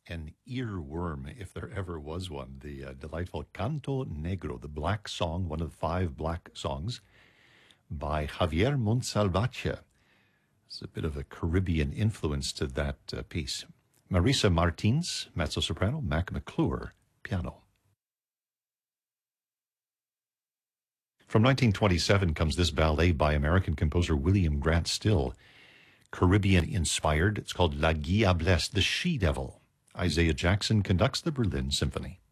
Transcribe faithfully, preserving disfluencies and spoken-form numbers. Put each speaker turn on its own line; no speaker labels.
an earworm, if there ever was one. The uh, delightful Canto Negro, the black song, one of the five black songs by Javier Monsalvatje. It's a bit of a Caribbean influence to that uh, piece. Marisa Martins, mezzo-soprano, Mac McClure, piano. From nineteen twenty-seven comes this ballet by American composer William Grant Still, Caribbean-inspired. It's called La Diablesse, the She-Devil. Isaiah Jackson conducts the Berlin Symphony.